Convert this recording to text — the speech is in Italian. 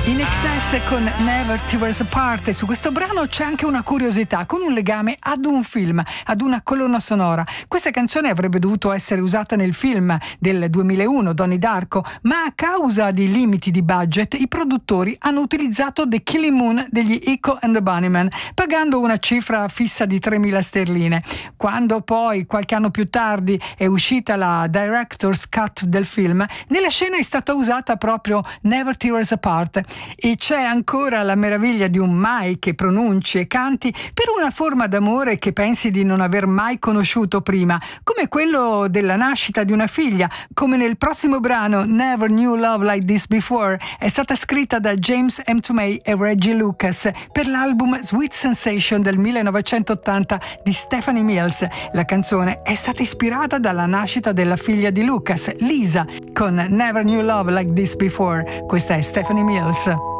In Excess con Never Tears Apart. Su questo brano c'è anche una curiosità con un legame ad un film, ad una colonna sonora. Questa canzone avrebbe dovuto essere usata nel film del 2001 Donnie Darko, ma a causa di limiti di budget i produttori hanno utilizzato The Killing Moon degli Echo and the Bunnymen, pagando una cifra fissa di 3.000 sterline. Quando poi qualche anno più tardi è uscita la director's cut del film, nella scena è stata usata proprio Never Tears Apart. E c'è ancora la meraviglia di un Mai che pronunci e canti per una forma d'amore che pensi di non aver mai conosciuto prima, come quello della nascita di una figlia, come nel prossimo brano Never Knew Love Like This Before. È stata scritta da James M. Tomei e Reggie Lucas per l'album Sweet Sensation del 1980 di Stephanie Mills. La canzone è stata ispirata dalla nascita della figlia di Lucas, Lisa, con Never Knew Love Like This Before. Questa è Stephanie Mills.